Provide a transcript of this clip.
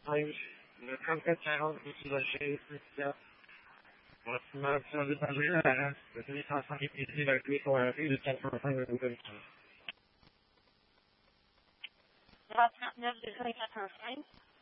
Hayır. 3440 ici ma soeur de Paris, je suis en train d'évacuer sur la rue de 85 de Nouvelle-Ville. 39 285.